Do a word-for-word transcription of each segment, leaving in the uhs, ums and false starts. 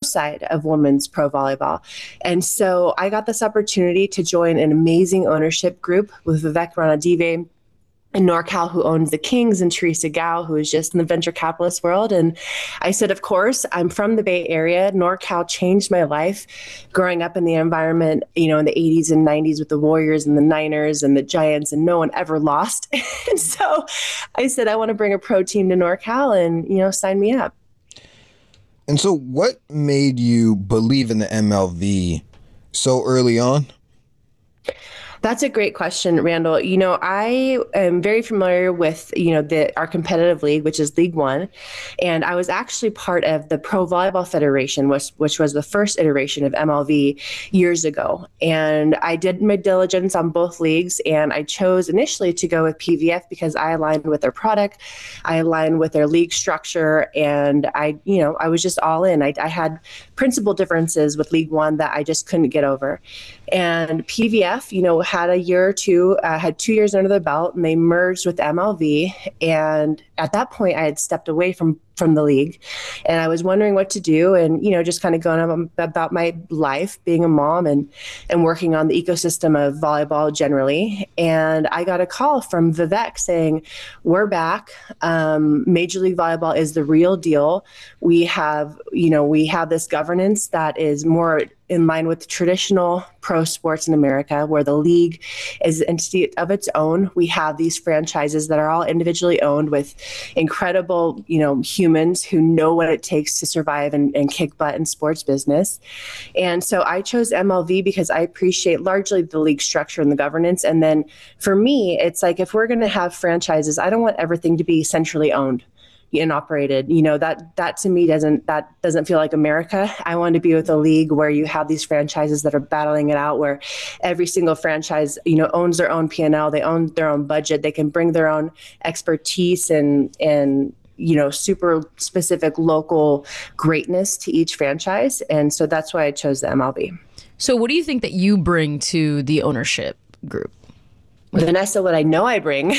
side of women's pro volleyball. And so I got this opportunity to join an amazing ownership group with Vivek Ranadive in NorCal, who owns the Kings, and Teresa Gao, who is just in the venture capitalist world. And I said, of course, I'm from the Bay Area. NorCal changed my life growing up in the environment, you know, in the eighties and nineties with the Warriors and the Niners and the Giants, and no one ever lost. And so I said, I want to bring a pro team to NorCal and, you know, sign me up. And so what made you believe in the M L V so early on? That's a great question, Randall. You know, I am very familiar with, you know, the our competitive league, which is League One. And I was actually part of the Pro Volleyball Federation, which, which was the first iteration of M L V years ago. And I did my diligence on both leagues, and I chose initially to go with P V F because I aligned with their product, I aligned with their league structure, and I, you know, I was just all in. I, I had principal differences with League One that I just couldn't get over. And P V F, you know, had a year or two, uh, had two years under their belt, and they merged with M L V. And at that point, I had stepped away from from the league, and I was wondering what to do, and you know, just kind of going on about my life, being a mom, and and working on the ecosystem of volleyball generally. And I got a call from Vivek saying, "We're back. Um, Major League Volleyball is the real deal. We have, you know, we have this governance that is more in line with traditional pro sports in America, where the league is an entity of its own. We have these franchises that are all individually owned with incredible, you know, humans who know what it takes to survive and, and kick butt in sports business." And so I chose M L V because I appreciate largely the league structure and the governance. And then for me, it's like, if we're going to have franchises, I don't want everything to be centrally owned and operated. You know, that that to me doesn't that doesn't feel like America. I want to be with a league where you have these franchises that are battling it out, where every single franchise, you know, owns their own P and L, they own their own budget, they can bring their own expertise and and you know, super specific local greatness to each franchise. And so that's why I chose the M L B. So what do you think that you bring to the ownership group? Vanessa, what I know I bring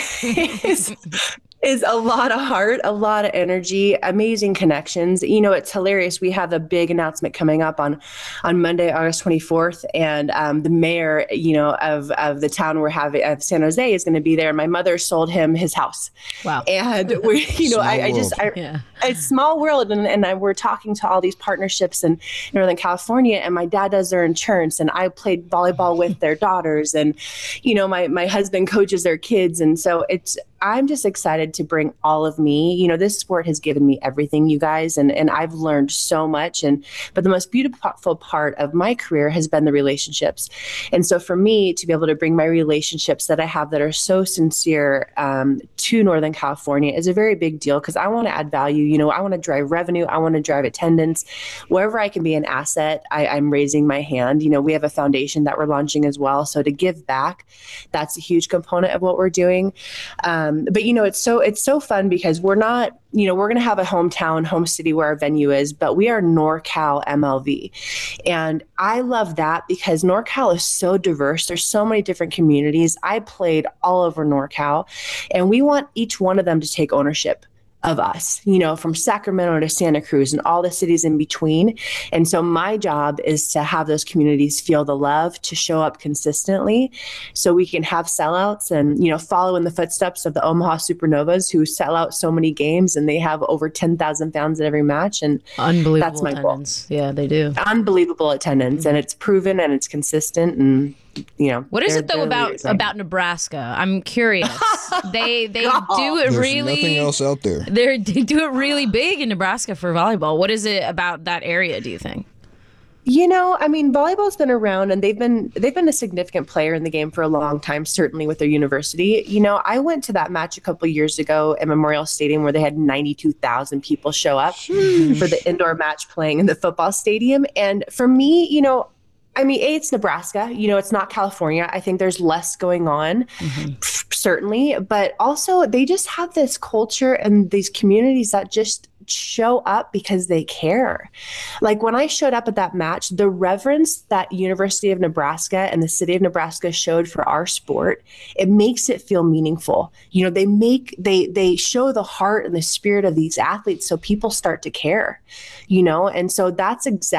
is is a lot of heart, a lot of energy, amazing connections. You know, it's hilarious. We have a big announcement coming up on, on Monday, August twenty-fourth. And um, the mayor, you know, of, of the town we're having, of San Jose, is going to be there. My mother sold him his house. Wow. And we, you know, I, I just, I, yeah. It's small world. And, and I, we're talking to all these partnerships in Northern California, and my dad does their insurance, and I played volleyball with their daughters, and, you know, my, my husband coaches their kids. And so it's, I'm just excited to bring all of me. You know, this sport has given me everything, you guys, and, and I've learned so much. And but the most beautiful part of my career has been the relationships. And so for me to be able to bring my relationships that I have that are so sincere um, to Northern California is a very big deal, because I want to add value. You know, I want to drive revenue. I want to drive attendance. Wherever I can be an asset, I, I'm raising my hand. You know, we have a foundation that we're launching as well. So to give back, that's a huge component of what we're doing. Um, Um, but, you know, it's so it's so fun because we're not, you know, we're going to have a hometown, home city where our venue is, but we are NorCal M L V. And I love that because NorCal is so diverse. There's so many different communities. I played all over NorCal, and we want each one of them to take ownership of us, you know, from Sacramento to Santa Cruz and all the cities in between. And so my job is to have those communities feel the love, to show up consistently so we can have sellouts and, you know, follow in the footsteps of the Omaha Supernovas, who sell out so many games, and they have over ten thousand fans at every match. And unbelievable that's my attendance. goal. Yeah, they do. Unbelievable attendance. Mm-hmm. And it's proven and it's consistent. And you know, what is it though about about Nebraska? I'm curious. they they do it There's really. Nothing else out there. They do it really big in Nebraska for volleyball. What is it about that area, do you think? You know, I mean, volleyball's been around, and they've been they've been a significant player in the game for a long time, certainly with their university. You know, I went to that match a couple of years ago at Memorial Stadium where they had ninety-two thousand people show up Sheesh. for the indoor match playing in the football stadium. And for me, you know, I mean, A, it's Nebraska, you know, it's not California. I think there's less going on, mm-hmm. certainly, but also they just have this culture and these communities that just show up because they care. Like when I showed up at that match, the reverence that University of Nebraska and the city of Nebraska showed for our sport, it makes it feel meaningful. You know, they make, they, they show the heart and the spirit of these athletes, so people start to care, you know? And so that's exactly